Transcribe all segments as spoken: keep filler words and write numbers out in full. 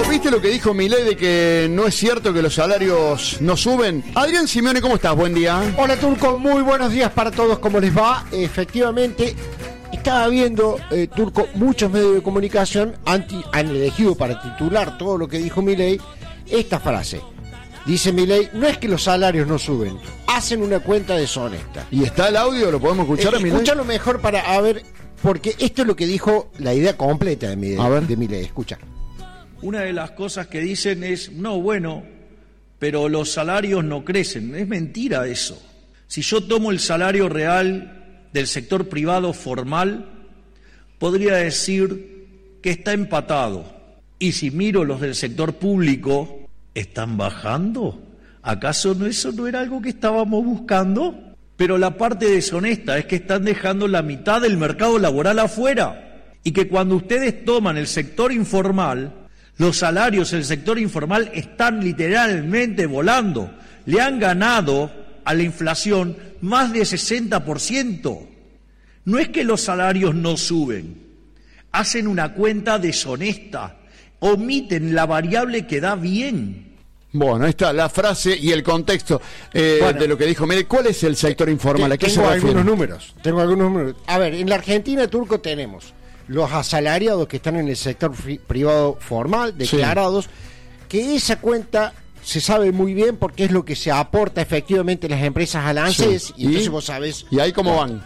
¿viste lo que dijo Milei de que no es cierto que los salarios no suben? Adrián Simeone, ¿cómo estás? Buen día. Hola, Turco, muy buenos días para todos, ¿cómo les va? Efectivamente, estaba viendo, eh, Turco, muchos medios de comunicación anti, han elegido para titular todo lo que dijo Milei esta frase. Dice Milei, no es que los salarios no suben, hacen una cuenta deshonesta. ¿Y está el audio? ¿Lo podemos escuchar eh, a Milei? Escúchalo mejor para a ver, porque esto es lo que dijo la idea completa de Milei. A ver. De Milei, escucha. Una de las cosas que dicen es, no, bueno, pero los salarios no crecen. Es mentira eso. Si yo tomo el salario real del sector privado formal, podría decir que está empatado. Y si miro los del sector público, ¿están bajando? ¿Acaso no, eso no era algo que estábamos buscando? Pero la parte deshonesta es que están dejando la mitad del mercado laboral afuera. Y que cuando ustedes toman el sector informal, los salarios del sector informal están literalmente volando. Le han ganado a la inflación más de sesenta por ciento. No es que los salarios no suben, hacen una cuenta deshonesta, omiten la variable que da bien. Bueno, ahí está la frase y el contexto eh, bueno, de lo que dijo Milei. ¿Cuál es el sector informal? ¿A qué se refiere? Tengo algunos números. Tengo algunos números. A ver, en la Argentina, Turco, tenemos los asalariados que están en el sector privado formal, declarados, sí, que esa cuenta se sabe muy bien porque es lo que se aporta efectivamente a las empresas al ANSES, sí, y, y entonces vos sabés. ¿Y ahí cómo van?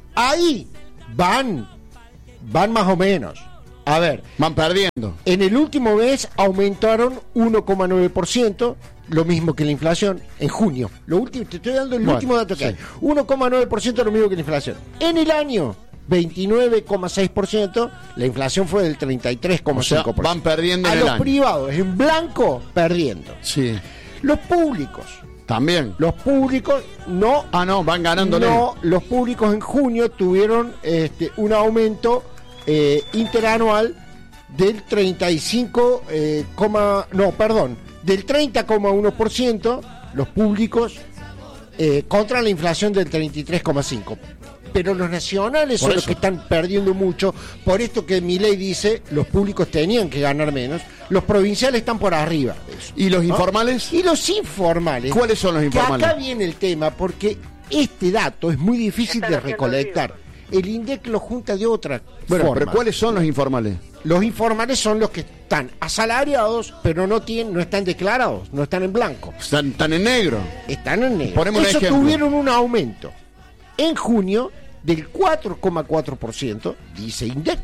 Ahí van, van más o menos. A ver, van perdiendo. En el último mes aumentaron uno coma nueve por ciento, lo mismo que la inflación, en junio. Lo último, te estoy dando el bueno, último dato que sí, hay. uno coma nueve por ciento lo mismo que la inflación. En el año, veintinueve coma seis por ciento, la inflación fue del treinta y tres coma cinco por ciento. O sea, van perdiendo en a el los año. Privados, en blanco, perdiendo. Sí. Los públicos. También. Los públicos no. Ah, no, van ganándole. No, los públicos en junio tuvieron este, un aumento eh, interanual del treinta y cinco, eh, no, perdón, del treinta coma uno por ciento, los públicos eh, contra la inflación del treinta y tres coma cinco por ciento. Pero los nacionales por son eso. Los que están perdiendo mucho, por esto que Milei dice, los públicos tenían que ganar menos, los provinciales están por arriba de eso. ¿Y los ¿no? informales? Y los informales. ¿Cuáles son los informales? Que acá viene el tema, porque este dato es muy difícil de recolectar. El INDEC lo junta de otra bueno, forma. Pero ¿cuáles son los informales? Los informales son los que están asalariados, pero no tienen, no están declarados, no están en blanco. Están, están en negro. Están en negro. Ponemos un Eso ejemplo. Tuvieron un aumento en junio del cuatro coma cuatro por ciento, dice INDEC,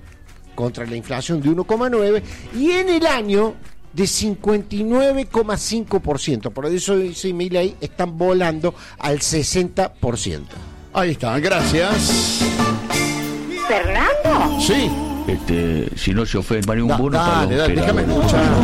contra la inflación de uno coma nueve por ciento, y en el año de cincuenta y nueve coma cinco por ciento. Por eso dice Milei, están volando al sesenta por ciento. Ahí está, gracias. ¿Fernando? Sí. Este, si no se ofende, vale un da, bono dale, para los dale, déjame escuchar.